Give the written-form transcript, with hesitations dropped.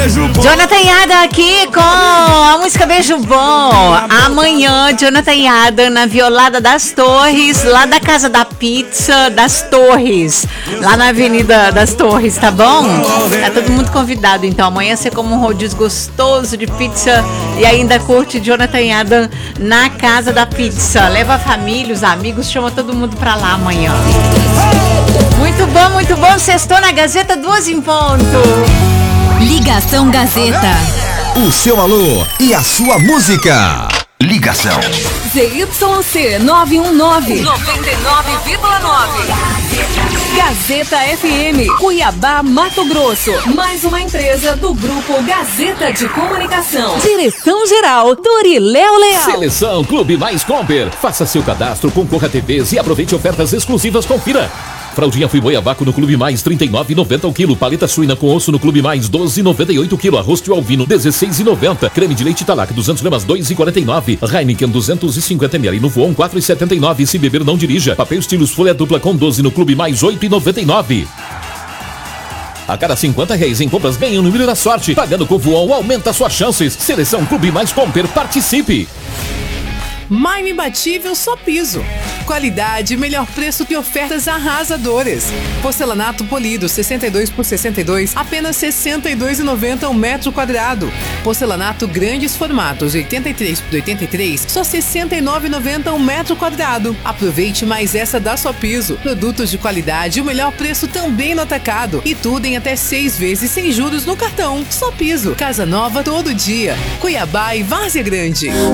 Jonathan Yada aqui com a música Beijo Bom. Amanhã, Jonathan Yada na Violada das Torres, lá da Casa da Pizza das Torres, lá na Avenida das Torres, tá bom? Tá todo mundo convidado, então amanhã você come um rodízio gostoso de pizza e ainda curte Jonathan Yada na Casa da Pizza. Leva a família, os amigos, chama todo mundo pra lá amanhã. Muito bom, muito bom. Sextou na Gazeta, 2 em ponto. Ligação Gazeta. O seu alô e a sua música. Ligação ZYC 919 99,9. Gazeta FM, Cuiabá, Mato Grosso. Mais uma empresa do Grupo Gazeta de Comunicação. Direção-geral, Toriléo Leal. Seleção Clube Mais Comper. Faça seu cadastro, concorra a TVs e aproveite ofertas exclusivas. Confira. Fraldinha Friboiabaco no Clube Mais, R$ 39,90 o quilo. Paleta suína com osso no Clube Mais, R$ 12,98 o quilo. Arroz tio Alvino, R$ 16,90. Creme de leite Talac, 200 gramas, R$ 2,49. Heineken, 250 ml no Voon, R$ 4,79. Se beber, não dirija. Papel estilos folha dupla com 12 no Clube Mais, R$ 8,99. A cada R$50 em compras, ganhe o número da sorte. Pagando com Voon, aumenta suas chances. Seleção Clube Mais Comper, participe. Mais imbatível, só piso. Qualidade, melhor preço e ofertas arrasadoras. Porcelanato polido 62 por 62, apenas R$ 62,90 um metro quadrado. Porcelanato grandes formatos 83 por 83, só R$ 69,90 um metro quadrado. Aproveite mais essa da Só Piso. Produtos de qualidade e o melhor preço também no atacado. E tudo em até 6 vezes sem juros no cartão. Só Piso. Casa nova todo dia. Cuiabá e Várzea Grande.